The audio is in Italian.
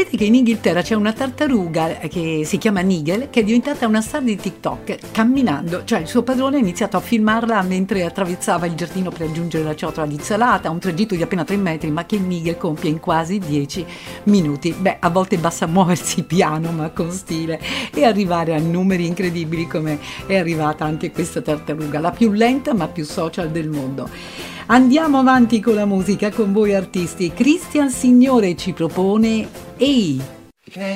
Sapete che in Inghilterra c'è una tartaruga che si chiama Nigel, che è diventata una star di TikTok camminando, cioè il suo padrone ha iniziato a filmarla mentre attraversava il giardino per raggiungere la ciotola di insalata, un tragitto di appena 3 metri, ma che Nigel compie in quasi 10 minuti. Beh, a volte basta muoversi piano ma con stile e arrivare a numeri incredibili come è arrivata anche questa tartaruga, la più lenta ma più social del mondo. Andiamo avanti con la musica, con voi artisti. Christian Signore ci propone Ehi!